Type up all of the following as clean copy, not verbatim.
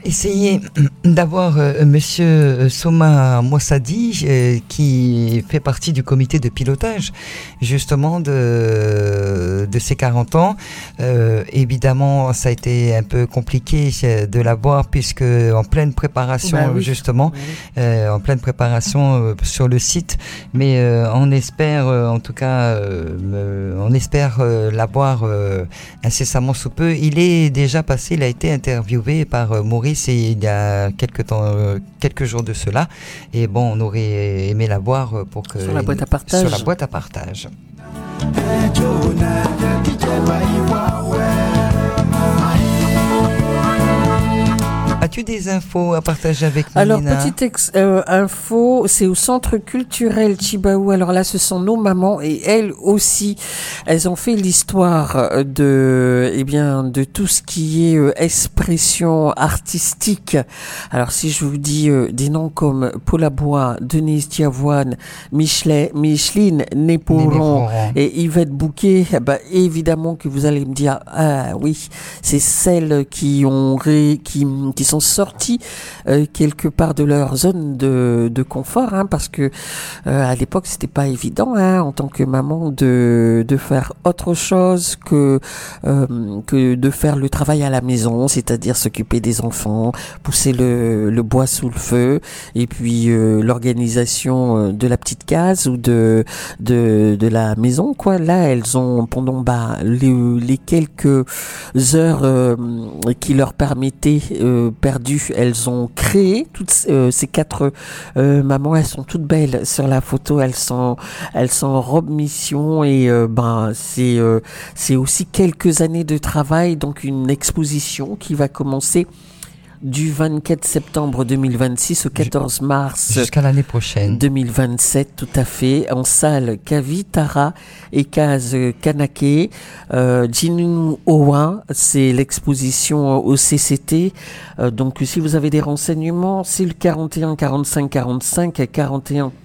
essayer d'avoir Monsieur Soma Moussadi qui fait partie du comité de pilotage justement de ces 40 ans. Évidemment, ça a été un peu compliqué de l'avoir puisque en pleine préparation justement, en pleine préparation sur le site, mais on espère en tout cas, on espère l'avoir incessamment sous peu. Il est déjà passé, il a été interviewé par Maurice il y a quelques jours de cela, et bon, on aurait aimé l'avoir pour que sur la boîte à partage. Sur la boîte à partage. As-tu des infos à partager avec nous, Alors, Nina? petite info, c'est au Centre culturel Chibaou. Alors là, ce sont nos mamans et elles aussi, elles ont fait l'histoire de tout ce qui est expression artistique. Alors, si je vous dis des noms comme Paula Bois, Denise Diavoine, Micheline Néporon et Yvette Bouquet, évidemment que vous allez me dire, ah oui, c'est celles qui sont sortis quelque part de leur zone de confort, parce que à l'époque c'était pas évident en tant que maman de faire autre chose que de faire le travail à la maison, c'est-à-dire s'occuper des enfants, pousser le bois sous le feu, et puis l'organisation de la petite case ou de la maison, quoi. Là, elles ont pendant les quelques heures qui leur permettaient perdues, elles ont créé toutes ces 4 mamans. Elles sont toutes belles sur la photo, elles sont en robe mission, et c'est aussi quelques années de travail, donc une exposition qui va commencer du 24 septembre 2026 au 14 mars jusqu'à l'année prochaine 2027, tout à fait, en salle Kavitara et case Kanake. Jinu Owa, c'est l'exposition au CCT. Donc si vous avez des renseignements, c'est le 41 45 45 41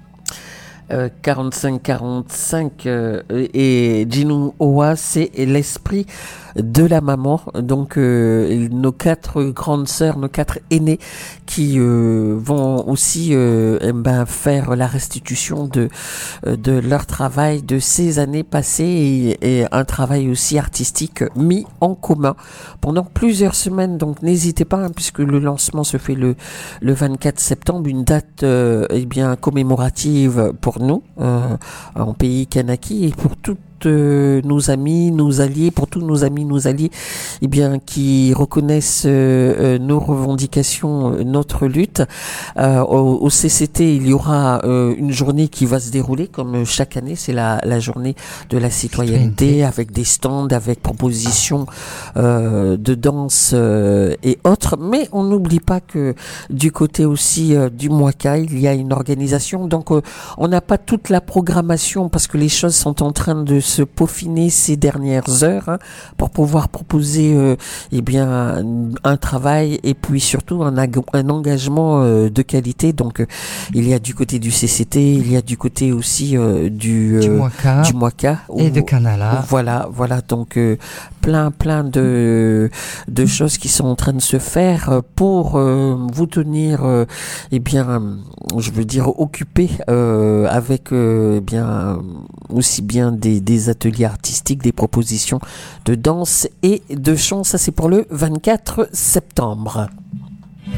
45 et Jinu Owa, c'est l'esprit de la maman. Donc nos 4 grandes sœurs, nos 4 aînées qui vont aussi faire la restitution de leur travail de ces années passées, et un travail aussi artistique mis en commun pendant plusieurs semaines. Donc n'hésitez pas, puisque le lancement se fait le 24 septembre, une date commémorative pour nous en pays kanaki, et pour toutes nos amis, nos alliés, pour tous nos amis, nos alliés, qui reconnaissent nos revendications, notre lutte. Au CCT, il y aura une journée qui va se dérouler comme chaque année, c'est la journée de la citoyenneté, avec des stands, avec propositions de danse et autres. Mais on n'oublie pas que du côté aussi du Mwaka, il y a une organisation. Donc on n'a pas toute la programmation, parce que les choses sont en train de se peaufiner ces dernières heures, pour pouvoir proposer un travail, et puis surtout un engagement de qualité. Donc il y a du côté du CCT, il y a du côté aussi du Mwaka et de Kanala. Voilà, donc plein de choses qui sont en train de se faire pour vous tenir je veux dire occupés avec aussi bien des ateliers artistiques, des propositions de danse et de chant. Ça, c'est pour le 24 septembre.